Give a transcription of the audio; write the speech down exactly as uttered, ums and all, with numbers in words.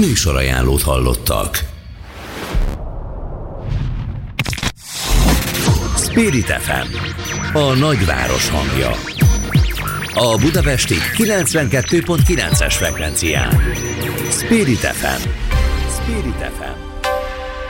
Műsorajánlót hallottak. Spirit ef em, a nagyváros hangja. A budapesti kilencvenkettő pont kilences frekvencián. Spirit ef em. Spirit ef em.